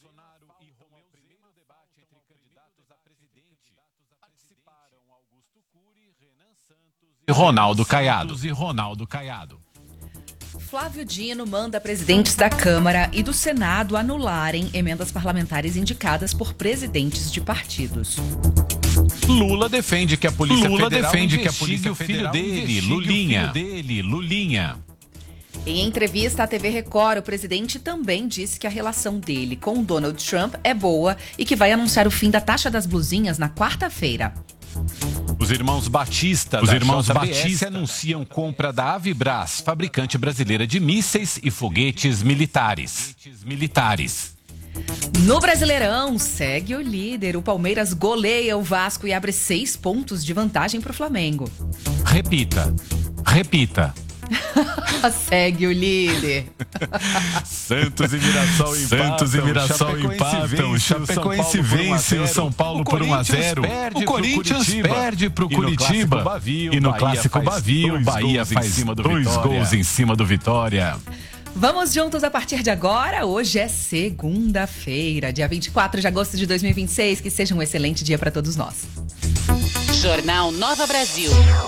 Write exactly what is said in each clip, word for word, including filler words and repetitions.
Ronaldo Caiado e Ronaldo Caiado. Flávio Dino manda presidentes da Câmara e do Senado anularem emendas parlamentares indicadas por presidentes de partidos. Lula defende que a Polícia Lula Federal defende que a investigue Polícia o filho Federal dele, investigue o Lulinha. filho dele, Lulinha. Em entrevista à T V Record, o presidente também disse que a relação dele com Donald Trump é boa e que vai anunciar o fim da taxa das blusinhas na quarta-feira. Os irmãos Batista, Os da irmãos J B S Batista. anunciam compra da Avibras, fabricante brasileira de mísseis e foguetes militares. Militares. No Brasileirão, segue o líder. O Palmeiras goleia o Vasco e abre seis pontos de vantagem para o Flamengo. Repita. Repita. Segue o líder. Santos e Mirassol empatam. Santos e Mirassol empatam. Chapecoense vence o São Paulo por um a zero. O Corinthians perde para o Curitiba. E no Clássico Bavio, o Bahia faz dois gols em cima do Vitória. Vamos juntos a partir de agora. Hoje é segunda-feira, dia vinte e quatro de agosto de dois mil e vinte e seis. Que seja um excelente dia para todos nós. Jornal Nova Brasil.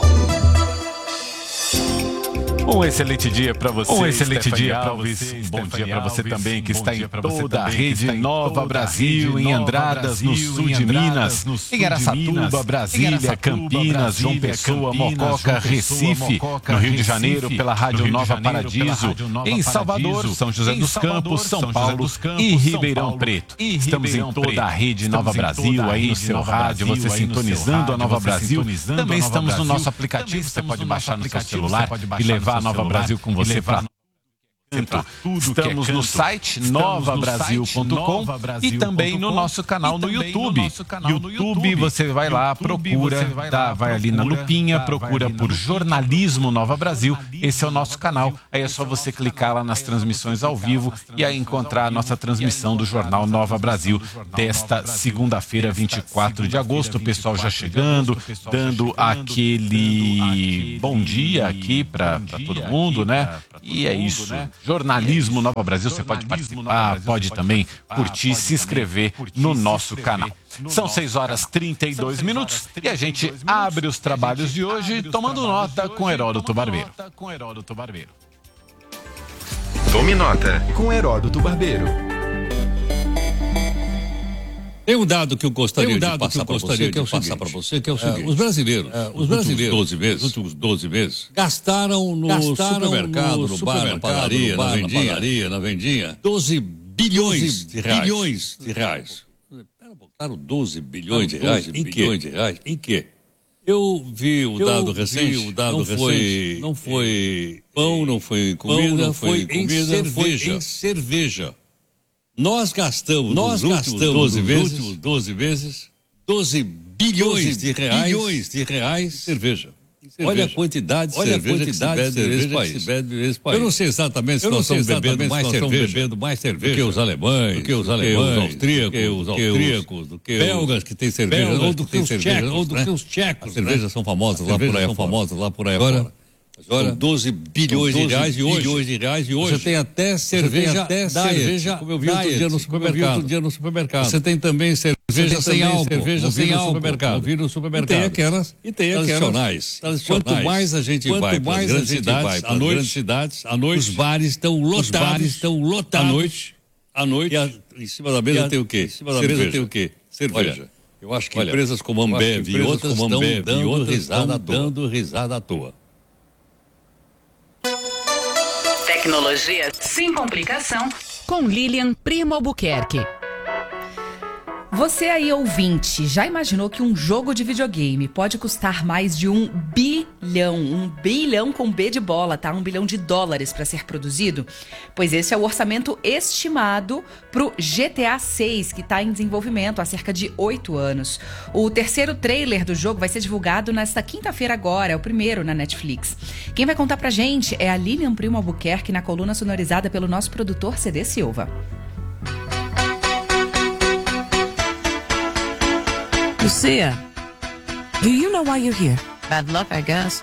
Um excelente dia para você. Um excelente Stephanie dia para Alves. você. Bom Stephanie dia para você Alves. também que Bom está dia em pra você toda a também que rede está em Nova toda a Brasil, rede em Nova Andradas, no Brasil, sul em de Andradas, Minas, no sul em de Araçatuba, Minas, Brasília, em Araçatuba, Campinas, João Brasília, Pessoa, Campinas, Mococa, João Pessoa, Recife, Mococa, no Rio de Recife, Janeiro, pela no Rádio Rio de Nova Janeiro, pela Paradiso, Rádio Nova em Salvador, Paradiso, São José em dos Salvador, Campos, São São José Paulo dos Campos, e São Ribeirão Paulo Preto. e Estamos Ribeirão em toda Preto. a rede Estamos Nova em Brasil, toda a aí no rede seu Nova rádio, Brasil, você aí no seu sintonizando a rádio, Nova você Brasil. sintonizando Também a Nova estamos no Brasil. nosso aplicativo, Também você estamos pode no baixar nosso no seu aplicativo, celular você pode e baixar levar no a seu Nova celular Brasil com e você levar para Entra tudo Estamos que é no canto. site Estamos nova no brasil site ponto com nova brasil e também ponto no com nosso canal e no também YouTube. no nosso canal no YouTube, YouTube. você vai lá, YouTube, procura, você vai dá, lá, vai ali na procura, lupinha, dá, procura vai ali na por lupinha, Jornalismo Nova Brasil. Esse é o nosso canal. Aí é só você clicar lá nas transmissões ao vivo e aí encontrar a nossa transmissão do Jornal Nova Brasil desta segunda-feira, vinte e quatro de agosto. O pessoal já chegando, dando aquele bom dia aqui para todo mundo, né? E é isso. Jornalismo Nova Brasil, você pode participar, pode também curtir, se inscrever no nosso canal. São seis horas e trinta e dois minutos e a gente abre os trabalhos de hoje tomando nota com Heródoto Barbeiro. Tome nota com Heródoto Barbeiro. Tem um dado que eu gostaria um dado de passar para você, que é o passar para você, que é o seguinte: os brasileiros, é, os brasileiros, doze meses, nos últimos doze meses, gastaram no gastaram supermercado, no no, bar, na supermercado, padaria, no bar, na na vendinha, padaria, na vendinha, doze bilhões de reais. bilhões de reais. Gastaram doze bilhões de reais. Em bilhões quê? de reais. Em quê? Eu vi o Eu dado vi recente. o dado não recente. foi, não foi pão, não foi comida, Pão, não foi, foi em comida, cerveja. foi em cerveja. Nós gastamos, Nós nos gastamos últimos doze nos meses, últimos doze meses, doze bilhões de reais, bilhões de reais, cerveja. cerveja. Olha a quantidade de Olha a cerveja quantidade que se bebe de nesse cerveja país. que se bebe nesse país. Eu não sei exatamente se Eu não nós sei estamos bebendo exatamente mais se nós estamos cerveja, bebendo mais cerveja do que os alemães, do que os do alemães, os austríacos, do que os do que austríacos, do que belgas os que têm cerveja, belgas ou do que que têm os cerveja, tchecos, ou do né? que os tchecos, As cervejas né? são famosas As lá por cervejas aí, são famosas lá por aí Agora, afora. Agora, São doze bilhões de reais de hoje. bilhões de reais de hoje. Você tem até cerveja, tem até diet, cerveja como eu vi outro diet, dia no como eu vi supermercado. outro dia no supermercado. Você tem também cerveja Você tem sem também álcool, cerveja como vi sem no álcool, supermercado. como vi no supermercado. E tem aquelas, E tem aquelas tradicionais. tradicionais. Quanto mais a gente Quanto vai para as mais a grandes gente cidades, vai à para as noite, grandes cidades, à noite, os bares estão lotados, os bares estão lotados. à noite, à noite, E a- em cima da mesa e a- tem o quê? em cima da mesa tem o quê? Cerveja. Olha, eu acho que olha, empresas como a eu acho que Ambev e empresas outras como estão Ambev e dando outras risada à estão toa. dando risada à toa. Tecnologia sem complicação. Com Lilian Primo Albuquerque. Você aí, ouvinte, já imaginou que um jogo de videogame pode custar mais de um bilhão? Um bilhão com B de bola, tá? Um bilhão de dólares para ser produzido? Pois esse é o orçamento estimado pro G T A seis, que está em desenvolvimento há cerca de oito anos. O terceiro trailer do jogo vai ser divulgado nesta quinta-feira agora, é o primeiro na Netflix. Quem vai contar pra gente é a Lilian Primo Albuquerque, na coluna sonorizada pelo nosso produtor C D Silva. Lucia, do you know why you're here? Bad luck, I guess.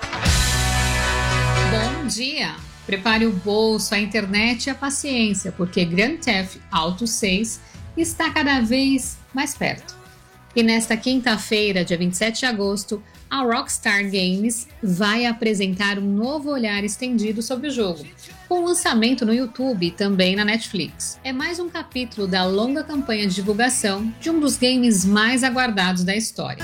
Bom dia! Prepare o bolso, a internet e a paciência, porque Grand Theft Auto seis está cada vez mais perto. E nesta quinta-feira, dia vinte e sete de agosto, a Rockstar Games vai apresentar um novo olhar estendido sobre o jogo, com lançamento no YouTube e também na Netflix. É mais um capítulo da longa campanha de divulgação de um dos games mais aguardados da história.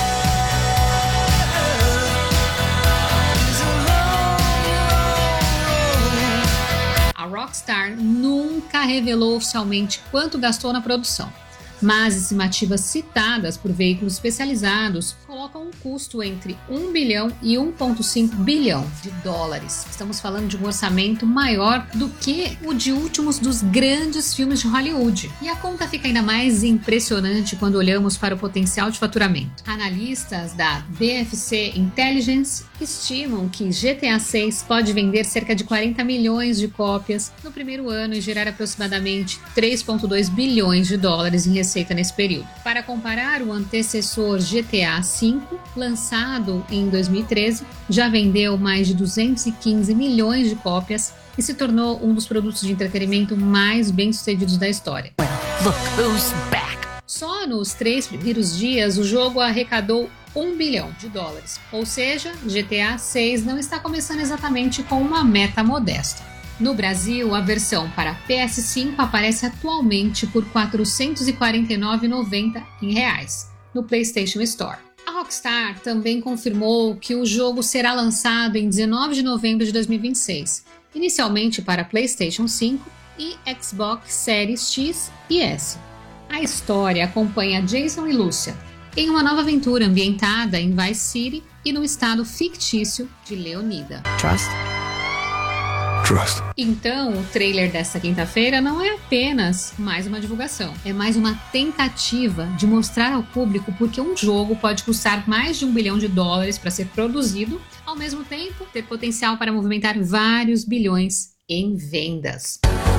A Rockstar nunca revelou oficialmente quanto gastou na produção, mas estimativas citadas por veículos especializados colocam um custo entre um bilhão e um vírgula cinco bilhão de dólares. Estamos falando de um orçamento maior do que o de últimos dos grandes filmes de Hollywood. E a conta fica ainda mais impressionante quando olhamos para o potencial de faturamento. Analistas da B F C Intelligence estimam que G T A seis pode vender cerca de quarenta milhões de cópias no primeiro ano e gerar aproximadamente três vírgula dois bilhões de dólares em receita nesse período. Para comparar, o antecessor G T A cinco, lançado em dois mil e treze, já vendeu mais de duzentos e quinze milhões de cópias e se tornou um dos produtos de entretenimento mais bem-sucedidos da história. Look who's back. Só nos três primeiros dias, o jogo arrecadou um bilhão de dólares, ou seja, G T A seis não está começando exatamente com uma meta modesta. No Brasil, a versão para P S cinco aparece atualmente por quatrocentos e quarenta e nove reais e noventa centavos em reais no PlayStation Store. A Rockstar também confirmou que o jogo será lançado em dezenove de novembro de dois mil e vinte e seis, inicialmente para PlayStation cinco e Xbox Series X e S. A história acompanha Jason e Lucia em uma nova aventura ambientada em Vice City e no estado fictício de Leonida. Trust. Trust. Então, o trailer desta quinta-feira não é apenas mais uma divulgação, é mais uma tentativa de mostrar ao público porque um jogo pode custar mais de um bilhão de dólares para ser produzido, ao mesmo tempo ter potencial para movimentar vários bilhões em vendas.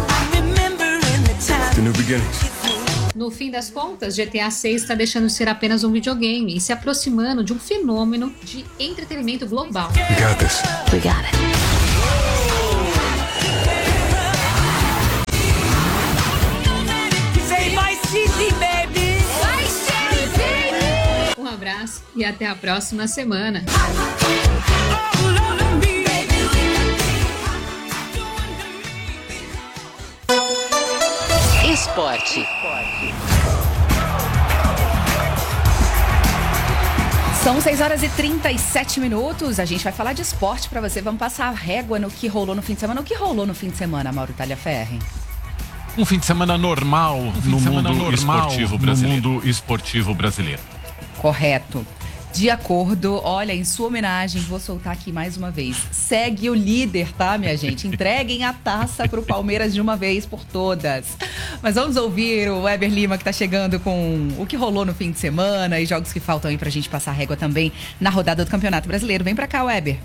The new beginnings. No fim das contas, G T A seis está deixando de ser apenas um videogame e se aproximando de um fenômeno de entretenimento global. We got this. We got it. Um abraço e até a próxima semana. Esporte. São seis horas e trinta e sete minutos. A gente vai falar de esporte para você. Vamos passar a régua no que rolou no fim de semana. O que rolou no fim de semana, Mauro Talhaferri? Um fim de semana normal Um fim no de semana mundo normal esportivo no brasileiro. mundo esportivo brasileiro. Correto. De acordo, olha, em sua homenagem, vou soltar aqui mais uma vez. Segue o líder, tá, minha gente? Entreguem a taça pro Palmeiras de uma vez por todas. Mas vamos ouvir o Weber Lima, que tá chegando com o que rolou no fim de semana e jogos que faltam aí pra gente passar a régua também na rodada do Campeonato Brasileiro. Vem pra cá, Weber.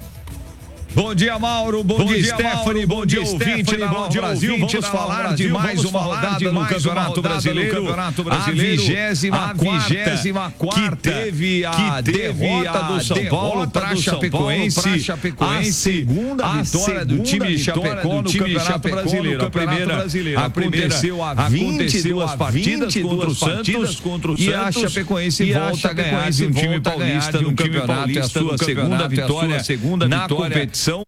Bom dia, Mauro. Bom, Bom dia, dia, Stephanie. Mauro. Bom, Bom dia, dia, ouvinte Stephanie. da Bom Nova dia, Brasil. ouvinte Vamos da falar Nova de Brasil. mais Vamos uma falar rodada de no mais uma Campeonato rodada no Brasileiro. Campeonato Brasileiro. A vigésima A quarta, vigésima quarta, que teve a que teve derrota a do São Paulo para a Chapecoense. A segunda a vitória do time de Chapecó no Campeonato Brasileiro. A primeira aconteceu há vinte e duas partidas contra o Santos e a Chapecoense volta a ganhar de um time paulista no Campeonato. É a sua segunda vitória na competição.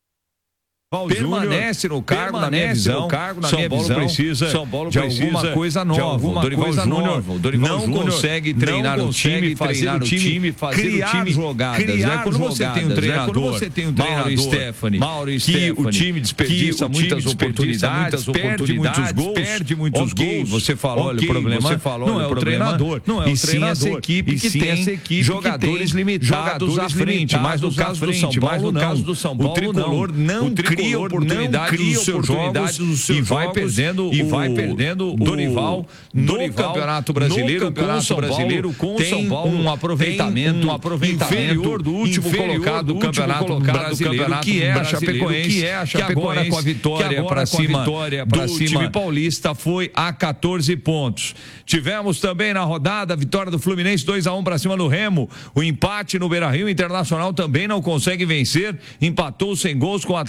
Permanece no cargo, na minha visão. São Paulo precisa de alguma coisa nova. O Dorival Júnior não consegue treinar o time, fazer o time criar jogadas. Quando você tem um treinador, Mauro Stephanie, que o time desperdiça muitas oportunidades, perde muitos gols, perde muitos gols. Você falou, olha, o problema não é o treinador, não é o treinador, essa equipe que tem jogadores limitados à frente. Mas no caso do São Paulo, não. O tricolor não cria cria oportunidades nos seus jogos e vai perdendo e vai perdendo o Dorival no Campeonato Brasileiro com o São Brasileiro com o São Paulo um aproveitamento um aproveitamento inferior do último colocado do Campeonato Brasileiro, que é a Chapecoense, que é a Chapecoense, que agora com a vitória para cima do time paulista foi a quatorze pontos. Tivemos também na rodada a vitória do Fluminense dois a um para cima do Remo, o empate no Beira-Rio. Internacional também não consegue vencer, empatou sem gols com o Atlético Mineiro.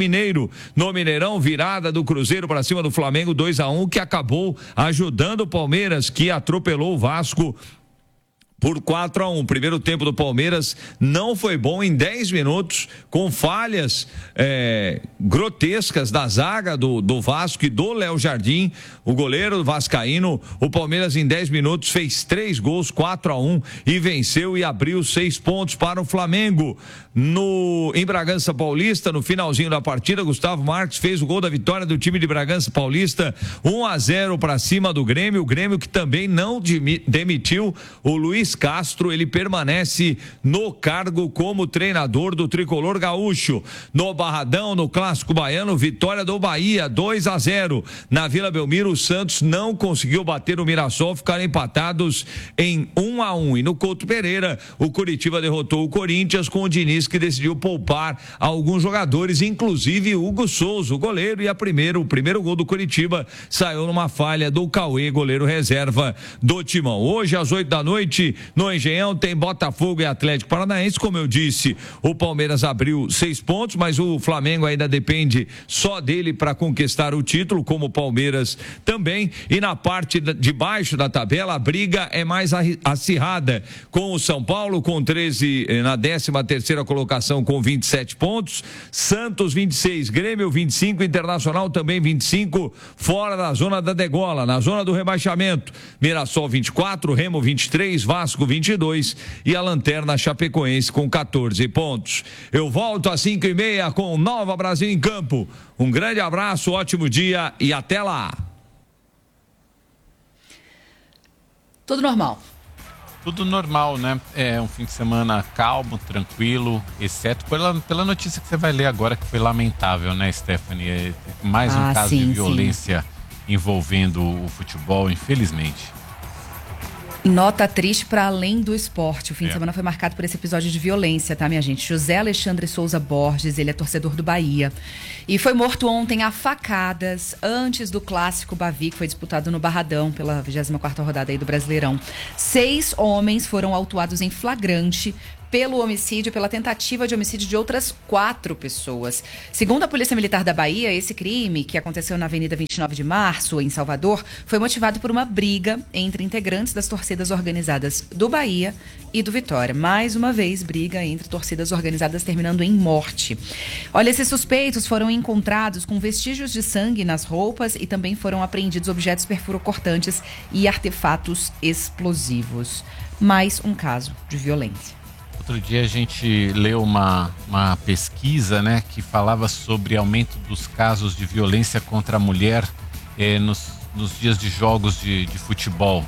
Mineiro. No Mineirão, virada do Cruzeiro para cima do Flamengo, dois a um, que acabou ajudando o Palmeiras, que atropelou o Vasco por quatro a um. Primeiro tempo do Palmeiras não foi bom em dez minutos, com falhas é, grotescas da zaga do, do Vasco e do Léo Jardim, o goleiro vascaíno. O Palmeiras em dez minutos fez três gols, quatro a um, e venceu e abriu seis pontos para o Flamengo. No, em Bragança Paulista, no finalzinho da partida, Gustavo Marques fez o gol da vitória do time de Bragança Paulista, um a zero para cima do Grêmio. O Grêmio que também não demitiu o Luiz Castro, ele permanece no cargo como treinador do tricolor gaúcho. No Barradão, no Clássico Baiano, vitória do Bahia, dois a zero. Na Vila Belmiro, o Santos não conseguiu bater o Mirassol, ficaram empatados em um a um. E no Couto Pereira, o Curitiba derrotou o Corinthians, com o Diniz que decidiu poupar alguns jogadores, inclusive Hugo Souza, o goleiro, e a primeiro, o primeiro gol do Curitiba saiu numa falha do Cauê, goleiro reserva do Timão. Hoje, às oito da noite, no Engenhão, tem Botafogo e Atlético Paranaense. Como eu disse, o Palmeiras abriu seis pontos, mas o Flamengo ainda depende só dele para conquistar o título, como o Palmeiras também. E na parte de baixo da tabela, a briga é mais acirrada, com o São Paulo com treze, na décima terceira colocação com vinte e sete pontos, Santos vinte e seis, Grêmio vinte e cinco, Internacional também vinte e cinco, fora da zona da degola, na zona do rebaixamento, Mirassol vinte e quatro, Remo vinte e três, Vasco vinte e dois e a lanterna Chapecoense com quatorze pontos. Eu volto às cinco e meia com Nova Brasil em Campo. Um grande abraço, ótimo dia e até lá. Tudo normal. Tudo normal, né? É um fim de semana calmo, tranquilo, exceto pela, pela notícia que você vai ler agora, que foi lamentável, né, Stephanie? É mais um ah, caso sim, de violência sim. envolvendo o futebol, infelizmente. Nota triste para além do esporte. O fim é. de semana foi marcado por esse episódio de violência, tá, minha gente? José Alexandre Souza Borges, ele é torcedor do Bahia. E foi morto ontem a facadas, antes do clássico Bavi, que foi disputado no Barradão, pela vigésima quarta rodada aí do Brasileirão. Seis homens foram autuados em flagrante pelo homicídio, pela tentativa de homicídio de outras quatro pessoas. Segundo a Polícia Militar da Bahia, esse crime, que aconteceu na Avenida vinte e nove de março, em Salvador, foi motivado por uma briga entre integrantes das torcidas organizadas do Bahia e do Vitória. Mais uma vez, briga entre torcidas organizadas terminando em morte. Olha, esses suspeitos foram encontrados com vestígios de sangue nas roupas e também foram apreendidos objetos perfurocortantes e artefatos explosivos. Mais um caso de violência. Outro dia a gente leu uma, uma pesquisa, né, que falava sobre aumento dos casos de violência contra a mulher eh, nos, nos dias de jogos de, de futebol.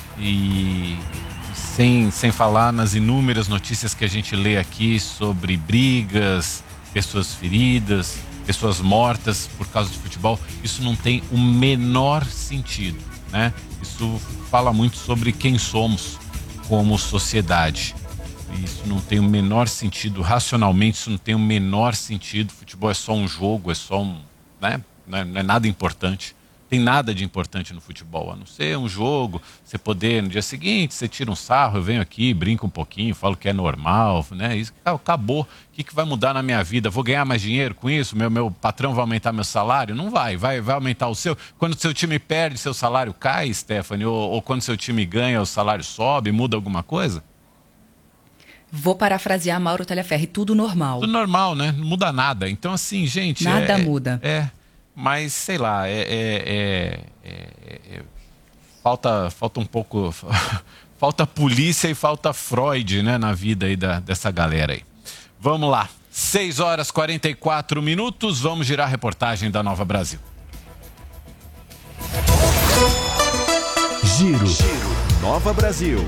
E sem, sem falar nas inúmeras notícias que a gente lê aqui sobre brigas, pessoas feridas, pessoas mortas por causa de futebol. Isso não tem o menor sentido, né? Isso fala muito sobre quem somos como sociedade. Isso não tem o menor sentido, racionalmente isso não tem o menor sentido. Futebol é só um jogo, é só um, né? Não é, não é nada importante. Tem nada de importante no futebol, a não ser um jogo, você poder, no dia seguinte, você tira um sarro, eu venho aqui, brinco um pouquinho, falo que é normal, né? Isso acabou. O que, que vai mudar na minha vida? Vou ganhar mais dinheiro com isso? Meu, meu patrão vai aumentar meu salário? Não vai, vai, vai aumentar o seu. Quando o seu time perde, seu salário cai, Stephanie? Ou, ou quando seu time ganha, o salário sobe, muda alguma coisa? Vou parafrasear Mauro Talhaferri, tudo normal. Tudo normal, né? Não muda nada. Então, assim, gente... Nada é, muda. É, mas, sei lá, é... é, é, é, é falta, falta um pouco... falta polícia e falta Freud, né? Na vida aí da, dessa galera aí. Vamos lá. seis horas e quarenta e quatro minutos. Vamos girar a reportagem da Nova Brasil. Giro. Giro. Nova Brasil.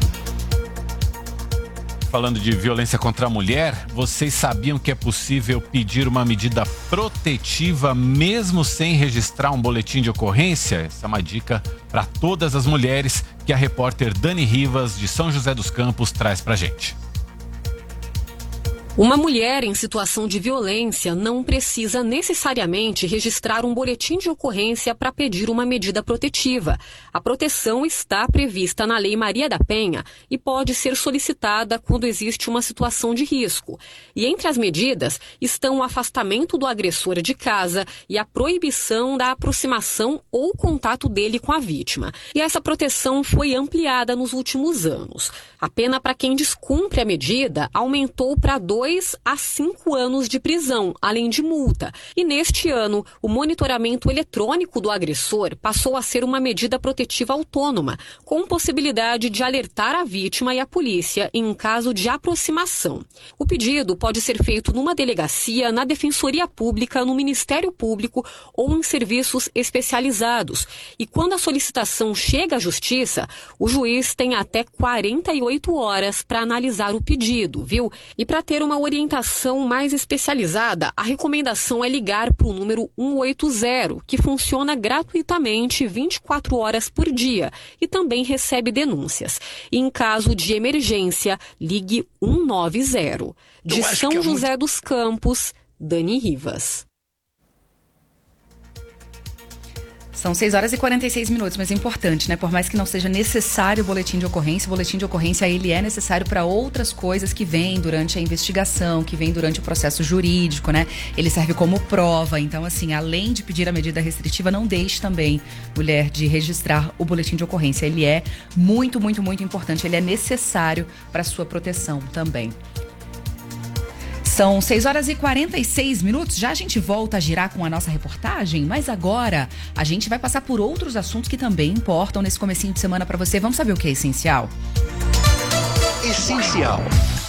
Falando de violência contra a mulher, vocês sabiam que é possível pedir uma medida protetiva mesmo sem registrar um boletim de ocorrência? Essa é uma dica para todas as mulheres que a repórter Dani Rivas, de São José dos Campos, traz pra gente. Uma mulher em situação de violência não precisa necessariamente registrar um boletim de ocorrência para pedir uma medida protetiva. A proteção está prevista na Lei Maria da Penha e pode ser solicitada quando existe uma situação de risco. E entre as medidas estão o afastamento do agressor de casa e a proibição da aproximação ou contato dele com a vítima. E essa proteção foi ampliada nos últimos anos. A pena para quem descumpre a medida aumentou para dois a cinco anos de prisão, além de multa. E neste ano, o monitoramento eletrônico do agressor passou a ser uma medida protetiva autônoma, com possibilidade de alertar a vítima e a polícia em caso de aproximação. O pedido pode ser feito numa delegacia, na Defensoria Pública, no Ministério Público ou em serviços especializados. E quando a solicitação chega à Justiça, o juiz tem até quarenta e oito horas para analisar o pedido, viu? E para ter uma orientação mais especializada, a recomendação é ligar para o número um oito zero, que funciona gratuitamente vinte e quatro horas por dia e também recebe denúncias. E em caso de emergência, ligue um nove zero. De São é José muito... dos Campos, Dani Rivas. São seis horas e quarenta e seis minutos, mas é importante, né? Por mais que não seja necessário o boletim de ocorrência, o boletim de ocorrência ele é necessário para outras coisas que vêm durante a investigação, que vêm durante o processo jurídico, né? Ele serve como prova. Então, assim, além de pedir a medida restritiva, não deixe também, mulher, de registrar o boletim de ocorrência. Ele é muito, muito, muito importante. Ele é necessário para a sua proteção também. São seis horas e quarenta e seis minutos, já a gente volta a girar com a nossa reportagem, mas agora a gente vai passar por outros assuntos que também importam nesse comecinho de semana para você. Vamos saber o que é essencial? Essencial.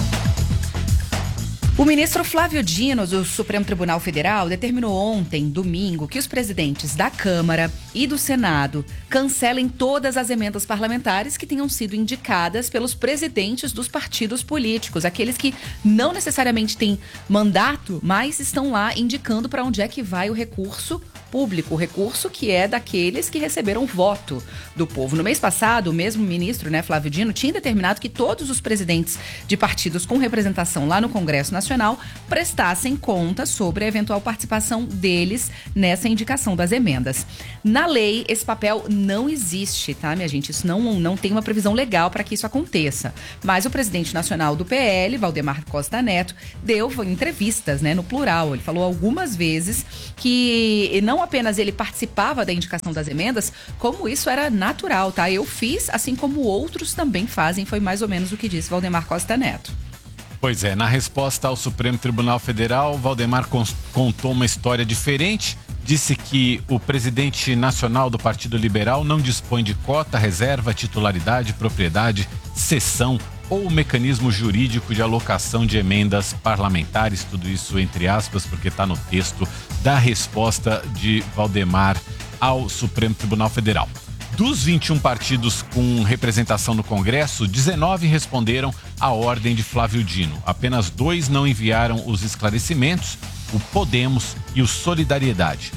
O ministro Flávio Dino, do Supremo Tribunal Federal, determinou ontem, domingo, que os presidentes da Câmara e do Senado cancelem todas as emendas parlamentares que tenham sido indicadas pelos presidentes dos partidos políticos, aqueles que não necessariamente têm mandato, mas estão lá indicando para onde é que vai o recurso público, o recurso que é daqueles que receberam voto do povo. No mês passado, o mesmo ministro, né, Flávio Dino, tinha determinado que todos os presidentes de partidos com representação lá no Congresso Nacional prestassem conta sobre a eventual participação deles nessa indicação das emendas. Na lei, esse papel não existe, tá, minha gente? Isso não, não tem uma previsão legal para que isso aconteça. Mas o presidente nacional do P L, Valdemar Costa Neto, deu entrevistas, né, no plural. Ele falou algumas vezes que não apenas ele participava da indicação das emendas, como isso era natural, tá? Eu fiz, assim como outros também fazem, foi mais ou menos o que disse Valdemar Costa Neto. Pois é, na resposta ao Supremo Tribunal Federal, Valdemar contou uma história diferente. Disse que o presidente nacional do Partido Liberal não dispõe de cota, reserva, titularidade, propriedade, cessão ou mecanismo jurídico de alocação de emendas parlamentares, tudo isso entre aspas, porque está no texto da resposta de Valdemar ao Supremo Tribunal Federal. Dos vinte e um partidos com representação no Congresso, dezenove responderam à ordem de Flávio Dino. Apenas dois não enviaram os esclarecimentos, o Podemos e o Solidariedade.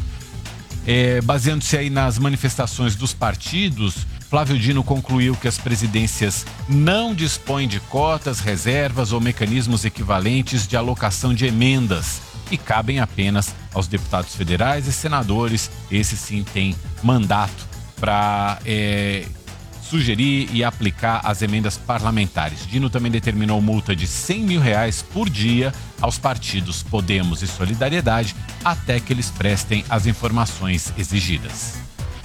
É, baseando-se aí nas manifestações dos partidos, Flávio Dino concluiu que as presidências não dispõem de cotas, reservas ou mecanismos equivalentes de alocação de emendas e cabem apenas aos deputados federais e senadores. Esses sim têm mandato para é, sugerir e aplicar as emendas parlamentares. Dino também determinou multa de cem mil reais por dia aos partidos Podemos e Solidariedade até que eles prestem as informações exigidas.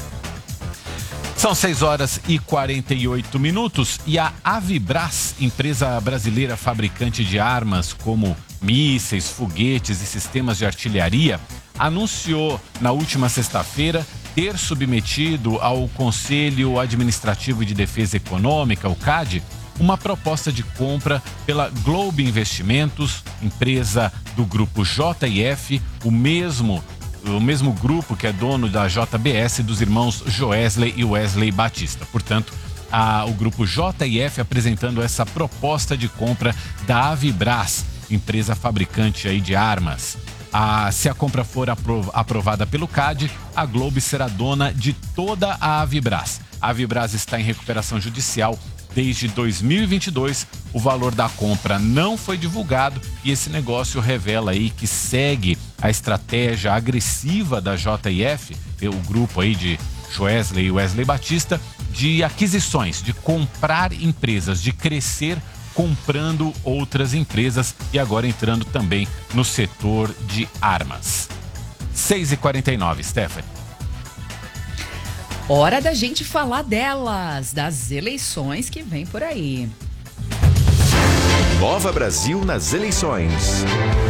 São seis horas e quarenta e oito minutos e a Avibras, empresa brasileira fabricante de armas como mísseis, foguetes e sistemas de artilharia, anunciou na última sexta-feira ter submetido ao Conselho Administrativo de Defesa Econômica, o C A D, uma proposta de compra pela Globe Investimentos, empresa do grupo J F, o mesmo o mesmo grupo que é dono da J B S, dos irmãos Joesley e Wesley Batista. Portanto, a, o grupo J F apresentando essa proposta de compra da Avibras, empresa fabricante aí de armas. A, se a compra for aprov, aprovada pelo C A D, a Globe será dona de toda a Avibras. A Avibras está em recuperação judicial desde dois mil e vinte e dois. O valor da compra não foi divulgado e esse negócio revela aí que segue a estratégia agressiva da J I F, o grupo aí de Joesley e Wesley Batista, de aquisições, de comprar empresas, de crescer comprando outras empresas e agora entrando também no setor de armas. seis e quarenta e nove, Stephanie. Hora da gente falar delas, das eleições que vem por aí. Nova Brasil nas eleições.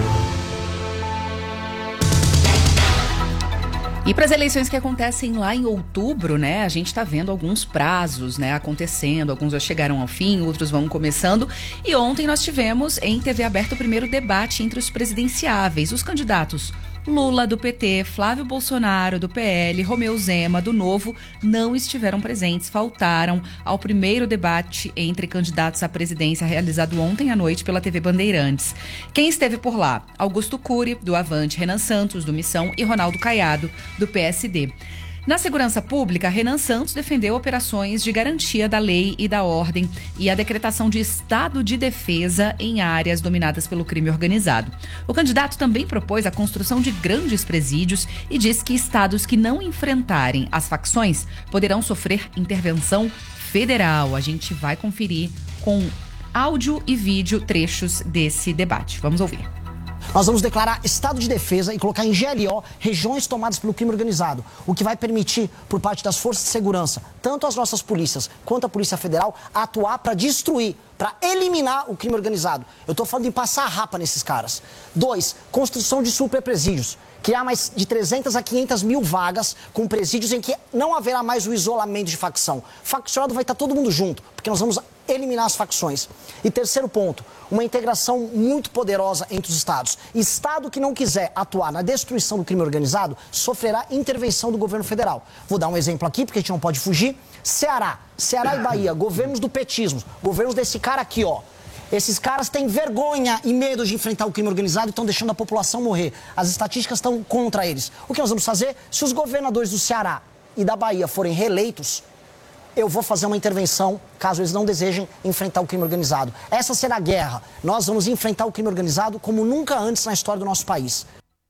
E para as eleições que acontecem lá em outubro, né, a gente está vendo alguns prazos, né, acontecendo, alguns já chegaram ao fim, outros vão começando. E ontem nós tivemos em T V aberta o primeiro debate entre os presidenciáveis, os candidatos Lula, do P T, Flávio Bolsonaro, do P L, Romeu Zema, do Novo, não estiveram presentes, faltaram ao primeiro debate entre candidatos à presidência realizado ontem à noite pela T V Bandeirantes. Quem esteve por lá? Augusto Cury, do Avante, Renan Santos, do Missão e Ronaldo Caiado, do P S D. Na segurança pública, Renan Santos defendeu operações de garantia da lei e da ordem e a decretação de estado de defesa em áreas dominadas pelo crime organizado. O candidato também propôs a construção de grandes presídios e disse que estados que não enfrentarem as facções poderão sofrer intervenção federal. A gente vai conferir com áudio e vídeo trechos desse debate. Vamos ouvir. Nós vamos declarar estado de defesa e colocar em G L O regiões tomadas pelo crime organizado, o que vai permitir, por parte das forças de segurança, tanto as nossas polícias quanto a Polícia Federal, atuar para destruir, para eliminar o crime organizado. Eu estou falando em passar a rapa nesses caras. Dois, construção de superpresídios. Criar mais de trezentas a quinhentas mil vagas com presídios em que não haverá mais o isolamento de facção. Faccionado vai estar todo mundo junto, porque nós vamos eliminar as facções. E terceiro ponto, uma integração muito poderosa entre os estados. Estado que não quiser atuar na destruição do crime organizado sofrerá intervenção do governo federal. Vou dar um exemplo aqui, porque a gente não pode fugir. Ceará, Ceará e Bahia, governos do petismo, governos desse cara aqui, ó. Esses caras têm vergonha e medo de enfrentar o crime organizado e estão deixando a população morrer. As estatísticas estão contra eles. O que nós vamos fazer? Se os governadores do Ceará e da Bahia forem reeleitos, eu vou fazer uma intervenção, caso eles não desejem enfrentar o crime organizado. Essa será a guerra. Nós vamos enfrentar o crime organizado como nunca antes na história do nosso país.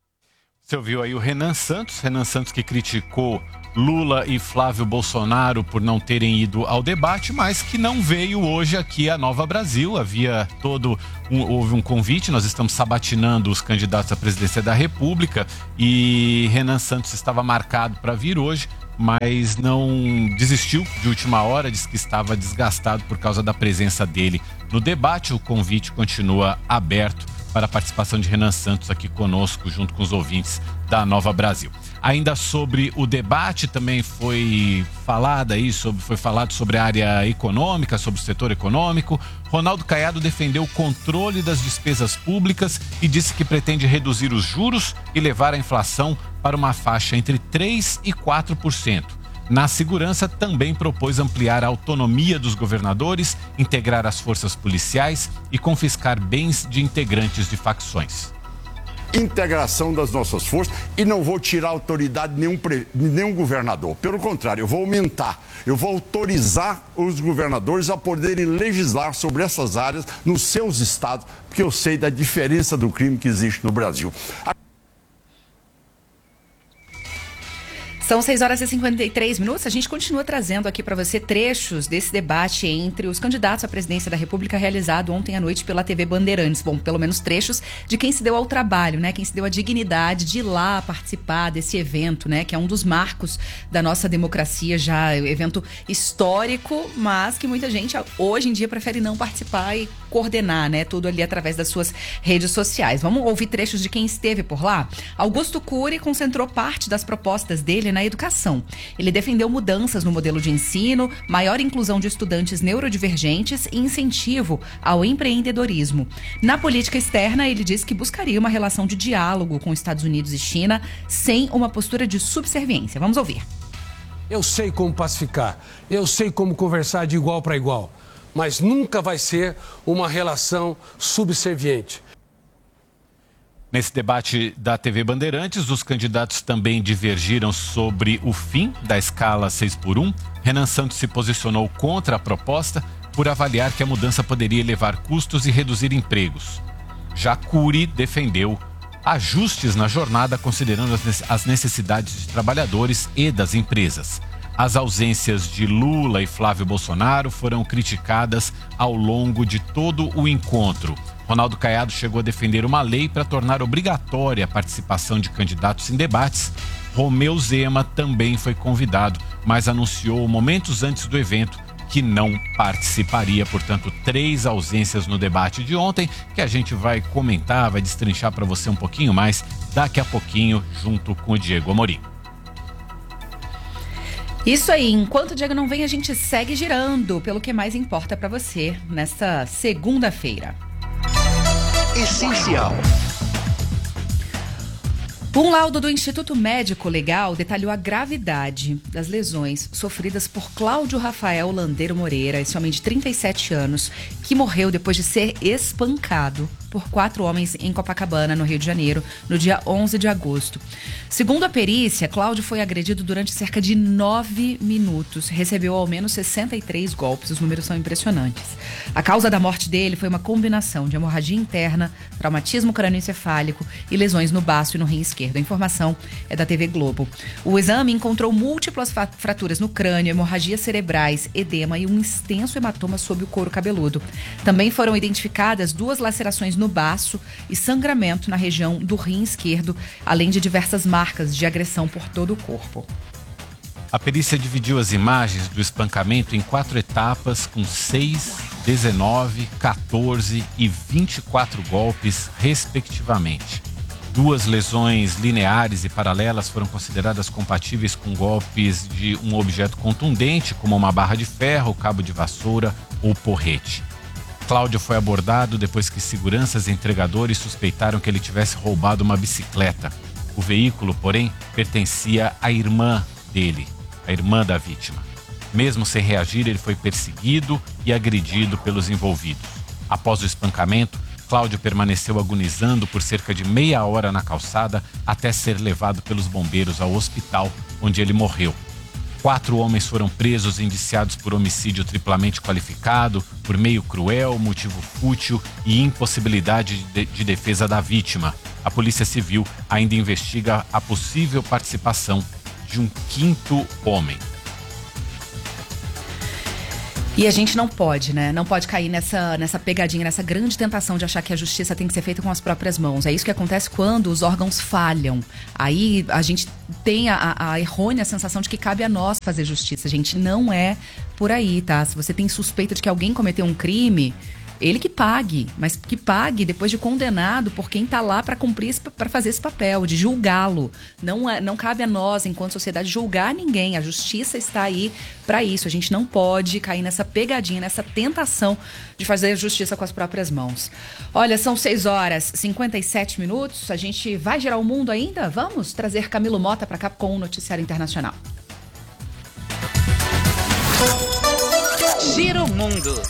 Você ouviu aí o Renan Santos, Renan Santos que criticou Lula e Flávio Bolsonaro por não terem ido ao debate, mas que não veio hoje aqui a Nova Brasil. Havia todo um, houve um convite, nós estamos sabatinando os candidatos à presidência da República e Renan Santos estava marcado para vir hoje, mas não desistiu de última hora, disse que estava desgastado por causa da presença dele no debate. O convite continua aberto para a participação de Renan Santos aqui conosco, junto com os ouvintes da Nova Brasil. Ainda sobre o debate, também foi falado aí, sobre, foi falado sobre a área econômica, sobre o setor econômico. Ronaldo Caiado defendeu o controle das despesas públicas e disse que pretende reduzir os juros e levar a inflação para uma faixa entre três por cento e quatro por cento. Na segurança, também propôs ampliar a autonomia dos governadores, integrar as forças policiais e confiscar bens de integrantes de facções. Integração das nossas forças e não vou tirar a autoridade de nenhum, de nenhum governador. Pelo contrário, eu vou aumentar, eu vou autorizar os governadores a poderem legislar sobre essas áreas nos seus estados, porque eu sei da diferença do crime que existe no Brasil. São seis horas e cinquenta e três minutos. A gente continua trazendo aqui para você trechos desse debate entre os candidatos à presidência da República realizado ontem à noite pela T V Bandeirantes. Bom, pelo menos trechos de quem se deu ao trabalho, né? Quem se deu a dignidade de ir lá participar desse evento, né? Que é um dos marcos da nossa democracia, já evento histórico, mas que muita gente hoje em dia prefere não participar e coordenar, né? Tudo ali através das suas redes sociais. Vamos ouvir trechos de quem esteve por lá? Augusto Cury concentrou parte das propostas dele na educação. Ele defendeu mudanças no modelo de ensino, maior inclusão de estudantes neurodivergentes e incentivo ao empreendedorismo. Na política externa, ele disse que buscaria uma relação de diálogo com Estados Unidos e China sem uma postura de subserviência. Vamos ouvir. Eu sei como pacificar, eu sei como conversar de igual para igual, mas nunca vai ser uma relação subserviente. Nesse debate da T V Bandeirantes, os candidatos também divergiram sobre o fim da escala seis por um. Renan Santos se posicionou contra a proposta, por avaliar que a mudança poderia elevar custos e reduzir empregos. Já Cury defendeu ajustes na jornada considerando as necessidades de trabalhadores e das empresas. As ausências de Lula e Flávio Bolsonaro foram criticadas ao longo de todo o encontro. Ronaldo Caiado chegou a defender uma lei para tornar obrigatória a participação de candidatos em debates. Romeu Zema também foi convidado, mas anunciou momentos antes do evento que não participaria. Portanto, três ausências no debate de ontem, que a gente vai comentar, vai destrinchar para você um pouquinho mais daqui a pouquinho, junto com o Diego Amorim. Isso aí, enquanto o Diego não vem, a gente segue girando pelo que mais importa para você nesta segunda-feira. Essencial. Um laudo do Instituto Médico Legal detalhou a gravidade das lesões sofridas por Cláudio Rafael Landeiro Moreira, esse homem de trinta e sete anos, que morreu depois de ser espancado por quatro homens em Copacabana, no Rio de Janeiro, no dia onze de agosto. Segundo a perícia, Cláudio foi agredido durante cerca de nove minutos. Recebeu ao menos sessenta e três golpes, os números são impressionantes. A causa da morte dele foi uma combinação de hemorragia interna, traumatismo crânioencefálico e lesões no baço e no rim esquerdo. A informação é da T V Globo. O exame encontrou múltiplas fraturas no crânio, hemorragias cerebrais, edema e um extenso hematoma sob o couro cabeludo. Também foram identificadas duas lacerações no baço e sangramento na região do rim esquerdo, além de diversas marcas de agressão por todo o corpo. A perícia dividiu as imagens do espancamento em quatro etapas, com seis, dezenove, quatorze e vinte e quatro golpes, respectivamente. Duas lesões lineares e paralelas foram consideradas compatíveis com golpes de um objeto contundente, como uma barra de ferro, cabo de vassoura ou porrete. Cláudio foi abordado depois que seguranças e entregadores suspeitaram que ele tivesse roubado uma bicicleta. O veículo, porém, pertencia à irmã dele, a irmã da vítima. Mesmo sem reagir, ele foi perseguido e agredido pelos envolvidos. Após o espancamento, Cláudio permaneceu agonizando por cerca de meia hora na calçada até ser levado pelos bombeiros ao hospital, onde ele morreu. Quatro homens foram presos indiciados por homicídio triplamente qualificado, por meio cruel, motivo fútil e impossibilidade de, de defesa da vítima. A Polícia Civil ainda investiga a possível participação de um quinto homem. E a gente não pode, né? Não pode cair nessa, nessa pegadinha, nessa grande tentação de achar que a justiça tem que ser feita com as próprias mãos. É isso que acontece quando os órgãos falham. Aí a gente tem a, a errônea sensação de que cabe a nós fazer justiça. Gente, não é por aí, tá? Se você tem suspeita de que alguém cometeu um crime, ele que pague, mas que pague depois de condenado por quem tá lá para cumprir, para fazer esse papel, de julgá-lo. Não, é, não cabe a nós, enquanto sociedade, julgar ninguém. A justiça está aí para isso. A gente não pode cair nessa pegadinha, nessa tentação de fazer justiça com as próprias mãos. Olha, são seis horas e cinquenta e sete minutos. A gente vai girar o mundo ainda? Vamos trazer Camilo Mota para cá com o Noticiário Internacional. Gira o mundo.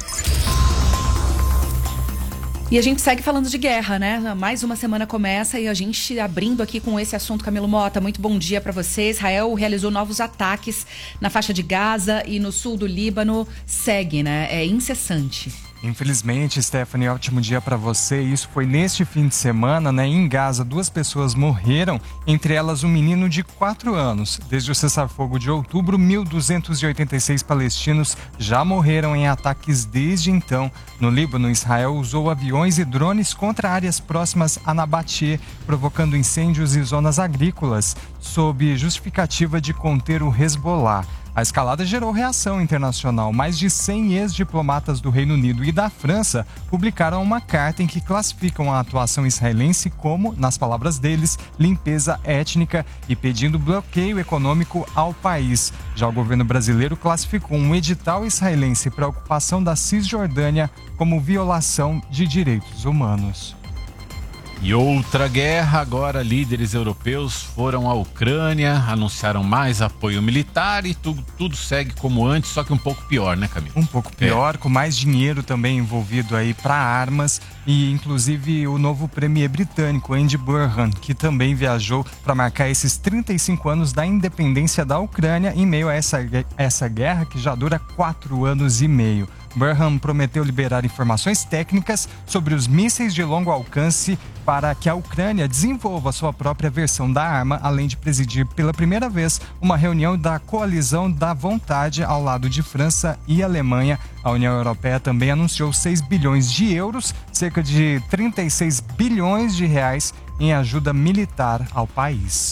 E a gente segue falando de guerra, né? Mais uma semana começa e a gente abrindo aqui com esse assunto. Camilo Mota, muito bom dia para você. Israel realizou novos ataques na faixa de Gaza e no sul do Líbano. Segue, né? É incessante. Infelizmente, Stephanie, ótimo dia para você. Isso foi neste fim de semana, né? Em Gaza, duas pessoas morreram, entre elas um menino de quatro anos. Desde o cessar-fogo de outubro, mil duzentos e oitenta e seis palestinos já morreram em ataques desde então. No Líbano, Israel usou aviões e drones contra áreas próximas a Nabatie, provocando incêndios em zonas agrícolas, sob justificativa de conter o Hezbollah. A escalada gerou reação internacional. Mais de cem ex-diplomatas do Reino Unido e da França publicaram uma carta em que classificam a atuação israelense como, nas palavras deles, limpeza étnica e pedindo bloqueio econômico ao país. Já o governo brasileiro classificou um edital israelense para a ocupação da Cisjordânia como violação de direitos humanos. E outra guerra, agora líderes europeus foram à Ucrânia, anunciaram mais apoio militar e tudo, tudo segue como antes, só que um pouco pior, né, Camilo? Um pouco pior, é. Com mais dinheiro também envolvido aí para armas e inclusive o novo premier britânico, Andy Burnham, que também viajou para marcar esses trinta e cinco anos da independência da Ucrânia em meio a essa, essa guerra que já dura quatro anos e meio. Burham prometeu liberar informações técnicas sobre os mísseis de longo alcance para que a Ucrânia desenvolva sua própria versão da arma, além de presidir pela primeira vez uma reunião da Coalizão da Vontade ao lado de França e Alemanha. A União Europeia também anunciou seis bilhões de euros, cerca de trinta e seis bilhões de reais, em ajuda militar ao país.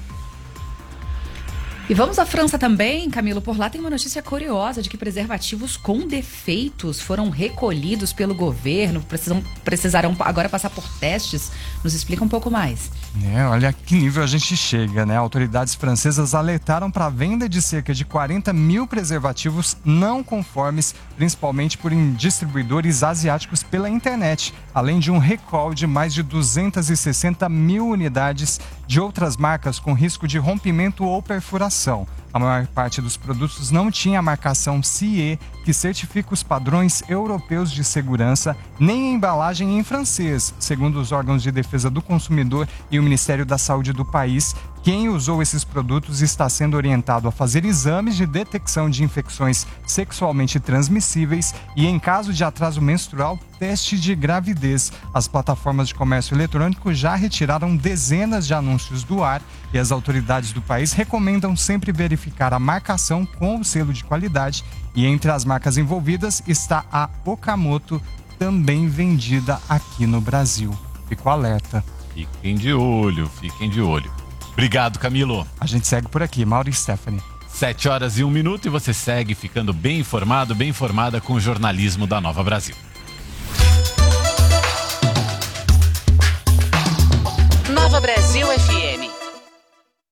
E vamos à França também, Camilo. Por lá tem uma notícia curiosa de que preservativos com defeitos foram recolhidos pelo governo, precisam, precisarão agora passar por testes. Nos explica um pouco mais. É, olha que nível a gente chega, né? Autoridades francesas alertaram para a venda de cerca de quarenta mil preservativos não conformes, principalmente por distribuidores asiáticos pela internet, além de um recall de mais de duzentas e sessenta mil unidades de outras marcas com risco de rompimento ou perfuração. A maior parte dos produtos não tinha a marcação C E, que certifica os padrões europeus de segurança, nem a embalagem em francês, segundo os órgãos de defesa do consumidor e o Ministério da Saúde do país. Quem usou esses produtos está sendo orientado a fazer exames de detecção de infecções sexualmente transmissíveis e, em caso de atraso menstrual, teste de gravidez. As plataformas de comércio eletrônico já retiraram dezenas de anúncios do ar e as autoridades do país recomendam sempre verificar a marcação com o selo de qualidade. E entre as marcas envolvidas está a Okamoto, também vendida aqui no Brasil. Fico alerta. Fiquem de olho, fiquem de olho. Obrigado, Camilo. A gente segue por aqui, Mauro e Stephanie. Sete horas e um minuto e você segue ficando bem informado, bem informada com o jornalismo da Nova Brasil. Nova Brasil F M.